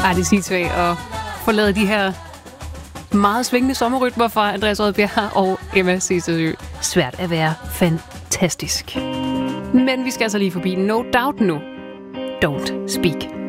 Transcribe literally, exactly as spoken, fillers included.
Ej, det siger tilbage og forlade de her meget svingende sommerrytmer fra Andreas Odbjerg og Emma Cecilsø. Svært at være fantastisk. Men vi skal altså lige forbi No Doubt nu. Don't Speak.